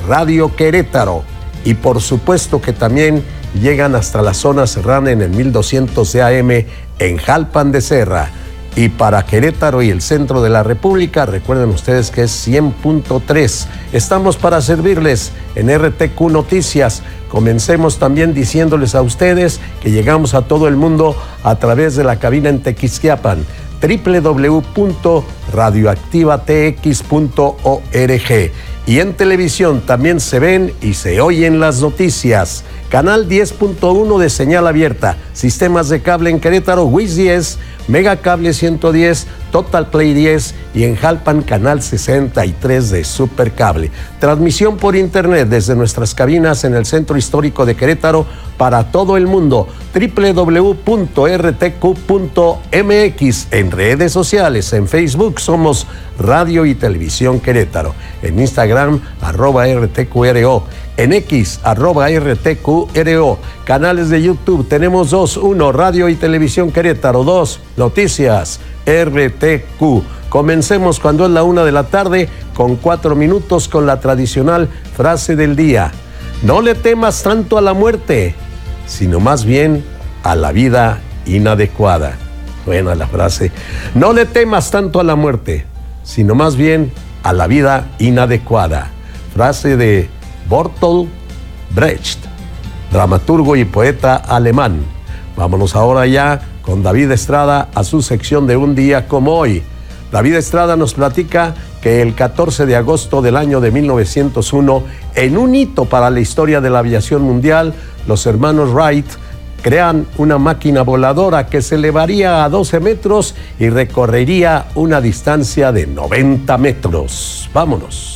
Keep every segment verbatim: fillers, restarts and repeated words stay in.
Radio Querétaro. Y por supuesto que también llegan hasta la zona serrana en el mil doscientos de A M en Jalpan de Serra. Y para Querétaro y el centro de la República, recuerden ustedes que es cien punto tres. Estamos para servirles en R T Q Noticias. Comencemos también diciéndoles a ustedes que llegamos a todo el mundo a través de la cabina en Tequisquiapan, doble u doble u doble u punto radioactiva t x punto org. Y en televisión también se ven y se oyen las noticias. Canal diez punto uno de señal abierta, sistemas de cable en Querétaro, Wiz diez, Megacable ciento diez, Total Play diez y en Jalpan Canal sesenta y tres de Supercable. Transmisión por internet desde nuestras cabinas en el Centro Histórico de Querétaro para todo el mundo. doble u doble u doble u punto r t q punto m x. En redes sociales, en Facebook somos Radio y Televisión Querétaro. En Instagram, arroba R T Q R O. En X, arroba R T Q R O. Canales de YouTube, tenemos dos. Uno, Radio y Televisión Querétaro. Dos, Noticias R T Q. Comencemos cuando es la una de la tarde con cuatro minutos con la tradicional frase del día. No le temas tanto a la muerte, sino más bien a la vida inadecuada. Buena la frase. No le temas tanto a la muerte, sino más bien a la vida inadecuada. Frase de Bertolt Brecht, dramaturgo y poeta alemán. Vámonos ahora ya con David Estrada a su sección de Un Día Como Hoy. David Estrada nos platica que el catorce de agosto del año de mil novecientos uno, en un hito para la historia de la aviación mundial, los hermanos Wright crean una máquina voladora que se elevaría a doce metros y recorrería una distancia de noventa metros. Vámonos.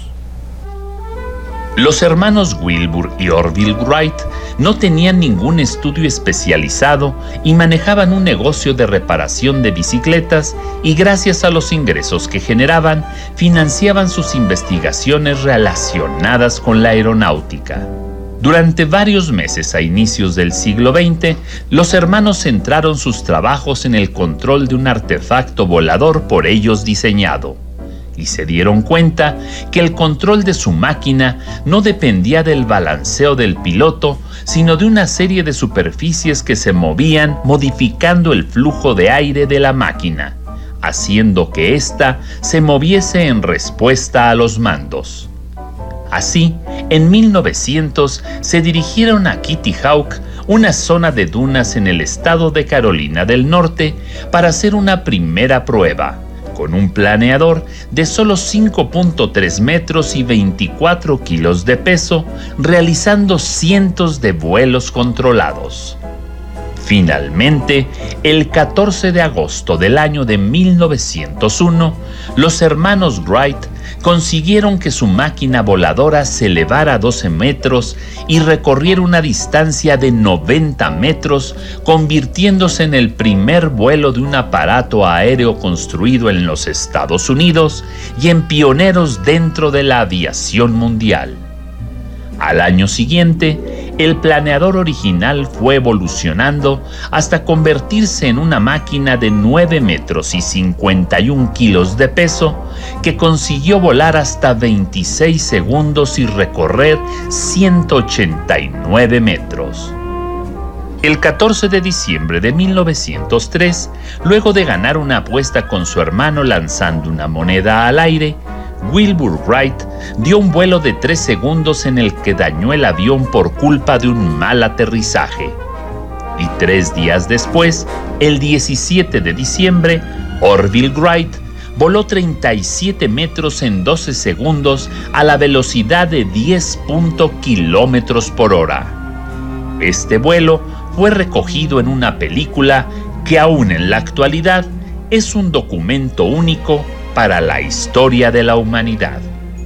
Los hermanos Wilbur y Orville Wright no tenían ningún estudio especializado y manejaban un negocio de reparación de bicicletas y gracias a los ingresos que generaban, financiaban sus investigaciones relacionadas con la aeronáutica. Durante varios meses a inicios del siglo veinte, los hermanos centraron sus trabajos en el control de un artefacto volador por ellos diseñado. Y se dieron cuenta que el control de su máquina no dependía del balanceo del piloto, sino de una serie de superficies que se movían modificando el flujo de aire de la máquina, haciendo que ésta se moviese en respuesta a los mandos. Así, en mil novecientos se dirigieron a Kitty Hawk, una zona de dunas en el estado de Carolina del Norte, para hacer una primera prueba, con un planeador de solo cinco punto tres metros y veinticuatro kilos de peso, realizando cientos de vuelos controlados. Finalmente, el catorce de agosto del año de mil novecientos uno, los hermanos Wright consiguieron que su máquina voladora se elevara a doce metros y recorriera una distancia de noventa metros, convirtiéndose en el primer vuelo de un aparato aéreo construido en los Estados Unidos y en pioneros dentro de la aviación mundial. Al año siguiente, el planeador original fue evolucionando hasta convertirse en una máquina de nueve metros y cincuenta y un kilos de peso que consiguió volar hasta veintiséis segundos y recorrer ciento ochenta y nueve metros. El catorce de diciembre de mil novecientos tres, luego de ganar una apuesta con su hermano lanzando una moneda al aire, Wilbur Wright dio un vuelo de tres segundos en el que dañó el avión por culpa de un mal aterrizaje. Y tres días después, el diecisiete de diciembre, Orville Wright voló treinta y siete metros en doce segundos a la velocidad de diez kilómetros por hora. Este vuelo fue recogido en una película que aún en la actualidad es un documento único para la historia de la humanidad.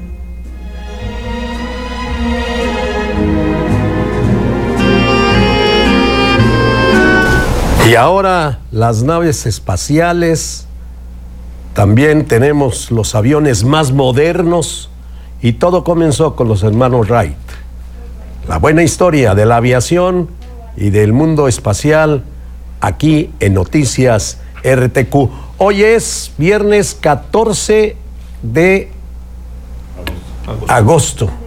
Y ahora las naves espaciales, también tenemos los aviones más modernos y todo comenzó con los hermanos Wright. La buena historia de la aviación y del mundo espacial aquí en Noticias R T Q. Hoy es viernes catorce de agosto.